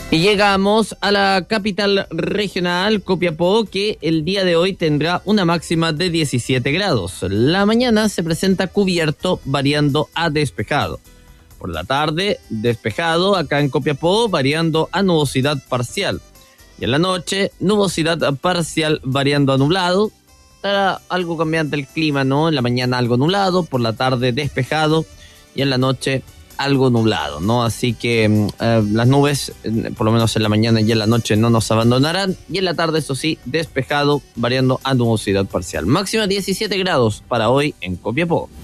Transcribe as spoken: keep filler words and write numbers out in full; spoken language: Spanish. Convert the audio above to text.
Y llegamos a la capital regional, Copiapó, que el día de hoy tendrá una máxima de diecisiete grados. La mañana se presenta cubierto, variando a despejado. Por la tarde, despejado acá en Copiapó, variando a nubosidad parcial. Y en la noche, nubosidad parcial, variando a nublado. Estará algo cambiante el clima, ¿no? En la mañana algo nublado, por la tarde despejado y en la noche algo nublado, ¿no? Así que eh, las nubes, eh, por lo menos en la mañana y en la noche, no nos abandonarán. Y en la tarde, eso sí, despejado, variando a nubosidad parcial. Máxima diecisiete grados para hoy en Copiapó.